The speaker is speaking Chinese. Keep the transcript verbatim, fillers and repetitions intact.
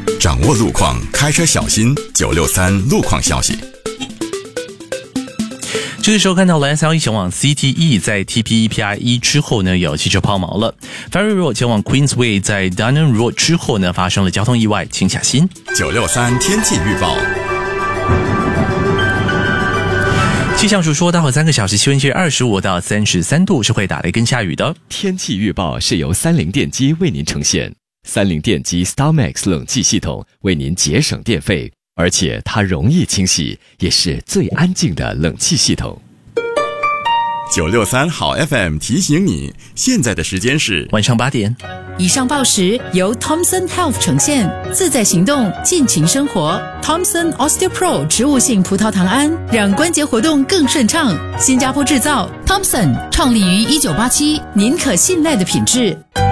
掌握路况，开车小心。九六三路况消息。 这个时候看到蓝 S L 一前往 C T E 在 T P E P I 一之后呢，有汽车抛锚了。Ferry Road 前往 Queensway 在 Dunham Road 之后呢，发生了交通意外，请小心。 九六三天气预报。 气象署说，待会三个小时气温是二十五到三十三度，是会打雷跟下雨的。 天气预报是由三菱电机为您呈现。三菱电机 StarMax 冷气系统为您节省电费，而且它容易清洗，也是最安静的冷气系统。 九六三好 F M 提醒你，现在的时间是晚上八点。 以上报时由 Thomson Health 呈现，自在行动，尽情生活。Thomson OsteoPro 植物性葡萄糖胺，让关节活动更顺畅。新加坡制造 ，Thomson 创立于一九八七，您可信赖的品质。